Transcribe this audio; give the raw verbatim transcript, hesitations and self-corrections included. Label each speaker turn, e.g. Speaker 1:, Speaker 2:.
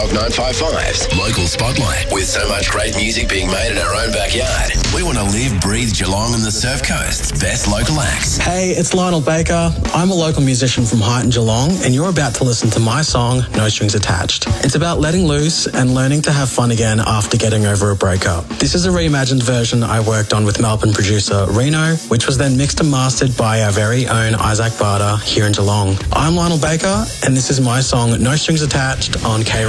Speaker 1: Rock nine fifty-five's Local Spotlight. With so much great music being made in our own backyard, we want to live, breathe Geelong and the Surf Coast's best local acts.
Speaker 2: Hey, it's Lionel Baker. I'm a local musician from Highton, Geelong, and you're about to listen to my song, No Strings Attached. It's about letting loose and learning to have fun again after getting over a breakup. This is a reimagined version I worked on with Melbourne producer Reno, which was then mixed and mastered by our very own Isaac Barter here in Geelong. I'm Lionel Baker, and this is my song, No Strings Attached, on K